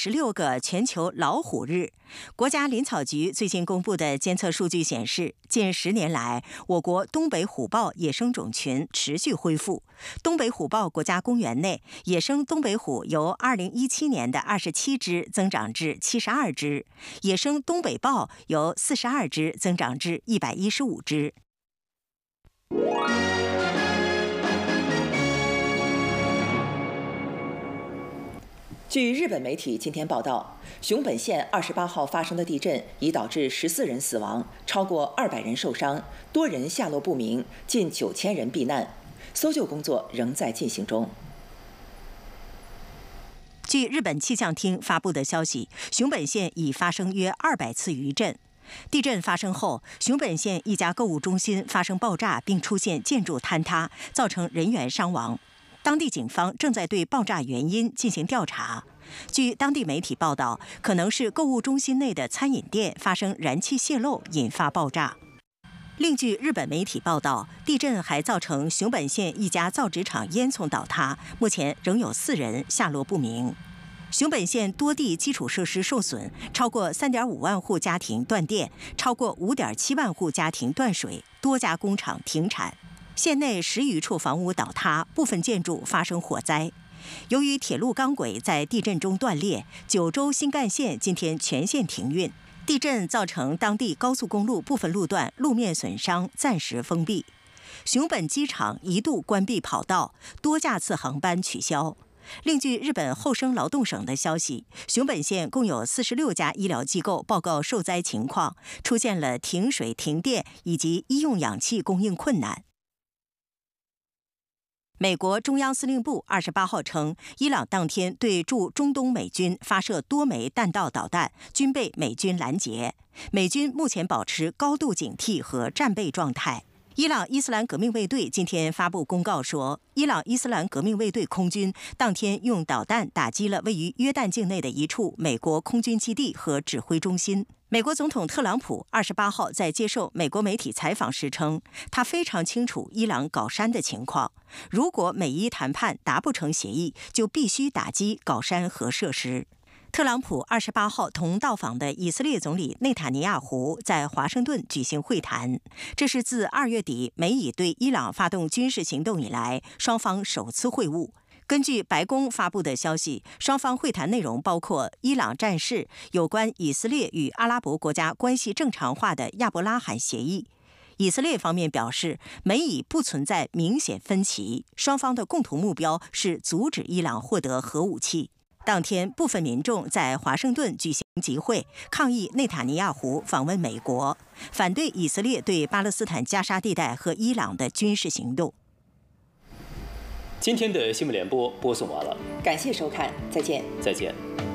16个全球老虎日。国家林草局最近公布的监测数据显示，近10年来，我国东北虎豹野生种群持续恢复。东北虎豹国家公园内，野生东北虎由2017年的27只增长至72只，野生东北豹由42只增长至115只。 据日本媒体今天报道，熊本县28号发生的地震已导致14人死亡，超过200人受伤，多人下落不明，近9000人避难，搜救工作仍在进行中。 据日本气象厅发布的消息，熊本县已发生约200次余震。地震发生后，熊本县一家购物中心发生爆炸，并出现建筑坍塌，造成人员伤亡。当地警方正在对爆炸原因进行调查。据当地媒体报道，可能是购物中心内的餐饮店发生燃气泄漏引发爆炸。另据日本媒体报道，地震还造成熊本县一家造纸厂烟囱倒塌，目前仍有4人下落不明。熊本县多地基础设施受损，超过3.5万户家庭断电，超过5.7万户家庭断水，多家工厂停产。县内10余处房屋倒塌，部分建筑发生火灾。由于铁路钢轨在地震中断裂，九州新干线今天全线停运。地震造成当地高速公路部分路段路面损伤，暂时封闭。熊本机场一度关闭跑道，多架次航班取消。另据日本厚生劳动省的消息，熊本县共有46家医疗机构报告受灾情况，出现了停水、停电以及医用氧气供应困难。美国中央司令部28号称，伊朗当天对驻中东美军发射多枚弹道导弹，均被美军拦截。美军目前保持高度警惕和战备状态。伊朗伊斯兰革命卫队今天发布公告说，伊朗伊斯兰革命卫队空军当天用导弹打击了位于约旦境内的一处美国空军基地和指挥中心。美国总统特朗普28号在接受美国媒体采访时称，他非常清楚伊朗搞山的情况，如果美伊谈判达不成协议，就必须打击搞山核设施。特朗普28号同到访的以色列总理内塔尼亚胡在华盛顿举行会谈，这是自2月底美以对伊朗发动军事行动以来，双方首次会晤。根据白宫发布的消息，双方会谈内容包括伊朗战事、有关以色列与阿拉伯国家关系正常化的亚伯拉罕协议。以色列方面表示，美以不存在明显分歧，双方的共同目标是阻止伊朗获得核武器。当天，部分民众在华盛顿举行集会，抗议内塔尼亚胡访问美国，反对以色列对巴勒斯坦加沙地带和伊朗的军事行动。 今天的新闻联播播送完了， 感谢收看，再见。 再见。